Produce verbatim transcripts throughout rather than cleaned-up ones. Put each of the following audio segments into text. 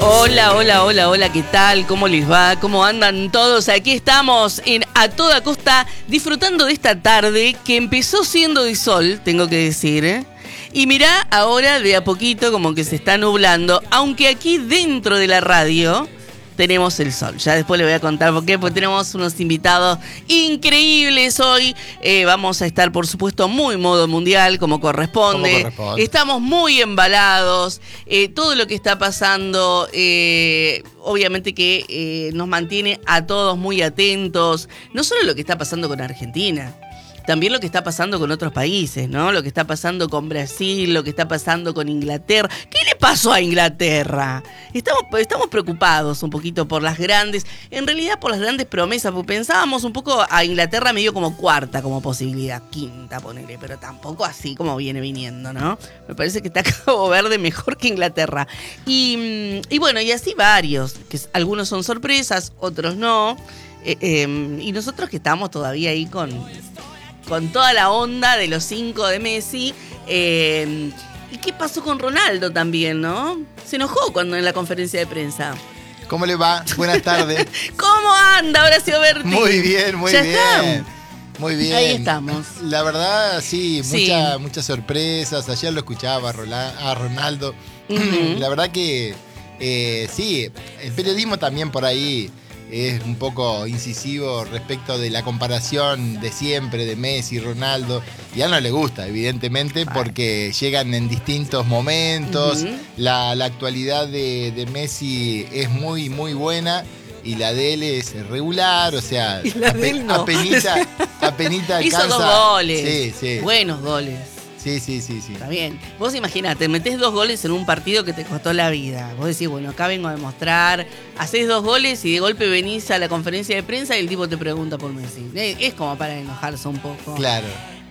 Hola, hola, hola, hola, ¿qué tal? ¿Cómo les va? ¿Cómo andan todos? Aquí estamos en A Toda Costa disfrutando de esta tarde que empezó siendo de sol, tengo que decir, ¿eh? Y mirá, ahora de a poquito como que se está nublando, aunque aquí dentro de la radio tenemos el sol. Ya después les voy a contar por qué, porque tenemos unos invitados increíbles hoy. Eh, vamos a estar, por supuesto, muy modo mundial, como corresponde. Como corresponde. Estamos muy embalados. Eh, todo lo que está pasando, eh, obviamente que eh, nos mantiene a todos muy atentos. No solo lo que está pasando con Argentina, también lo que está pasando con otros países, ¿no? Lo que está pasando con Brasil, lo que está pasando con Inglaterra. ¿Qué le pasó a Inglaterra? Estamos, estamos preocupados un poquito por las grandes, en realidad por las grandes promesas, porque pensábamos un poco a Inglaterra medio como cuarta como posibilidad, quinta ponele, pero tampoco así como viene viniendo, ¿no? Me parece que está Cabo Verde mejor que Inglaterra. Y, y bueno, y así varios, que algunos son sorpresas, otros no. Eh, eh, y nosotros que estamos todavía ahí con... con toda la onda de los cinco de Messi. Eh, ¿Y qué pasó con Ronaldo también, no? Se enojó cuando en la conferencia de prensa. ¿Cómo le va? Buenas tardes. ¿Cómo anda, Horacio Berti? Muy bien, muy ¿Ya bien. está? Muy bien. Ahí estamos. La verdad, sí, Sí. mucha, muchas sorpresas. Ayer lo escuchaba a Rola- a Ronaldo. Uh-huh. La verdad que eh, sí, el periodismo también por ahí es un poco incisivo respecto de la comparación de siempre de Messi y Ronaldo. Y a él no le gusta, evidentemente, porque llegan en distintos momentos. Uh-huh. La, la actualidad de, de Messi es muy, muy buena. Y la de él es regular, o sea, Y la de él no. apenita, apenita Hizo alcanza. dos goles. Sí, sí. Buenos goles. Sí, sí, sí, sí. Está bien. Vos imaginate, metés dos goles en un partido que te costó la vida. Vos decís, bueno, acá vengo a demostrar. Hacés dos goles y de golpe venís a la conferencia de prensa y el tipo te pregunta por Messi. Es como para enojarse un poco. Claro.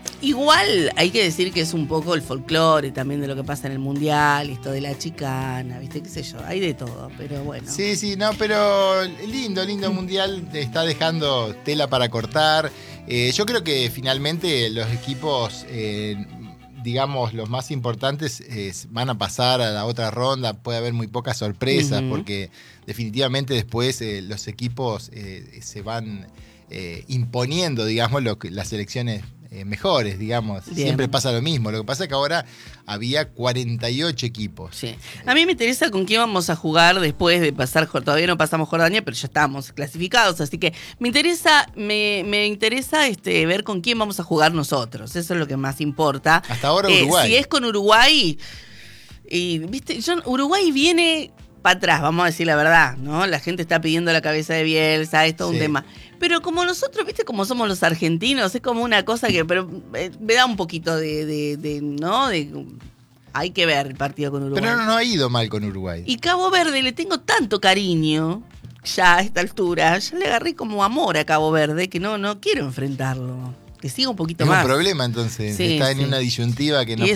Igual hay que decir que es un poco el folclore también de lo que pasa en el mundial, esto de la chicana, ¿viste? ¿Qué sé yo? Hay de todo, pero bueno. Sí, sí, no, pero lindo, lindo mundial. Te está dejando tela para cortar. Eh, yo creo que finalmente los equipos, eh, digamos, los más importantes eh, van a pasar a la otra ronda. Puede haber muy pocas sorpresas, uh-huh. porque definitivamente después eh, los equipos eh, se van eh, imponiendo, digamos, lo que, las selecciones eh, mejores, digamos. Bien. Siempre pasa lo mismo. Lo que pasa es que ahora había cuarenta y ocho equipos. Sí. A mí me interesa con quién vamos a jugar después de pasar, todavía no pasamos Jordania, pero ya estamos clasificados, así que me interesa, me, me interesa este, ver con quién vamos a jugar nosotros. Eso es lo que más importa. Hasta ahora Uruguay. Eh, si es con Uruguay, y viste, yo, Uruguay viene para atrás, vamos a decir la verdad, ¿no? La gente está pidiendo la cabeza de Bielsa, es todo sí. un tema. Pero como nosotros, viste, como somos los argentinos, es como una cosa que pero, eh, me da un poquito de, de, de ¿no? De, hay que ver el partido con Uruguay. Pero no, no ha ido mal con Uruguay. Y Cabo Verde le tengo tanto cariño, ya a esta altura, ya le agarré como amor a Cabo Verde, que no, no quiero enfrentarlo. Que siga un poquito es más. Es un problema entonces, sí, está sí. en una disyuntiva que no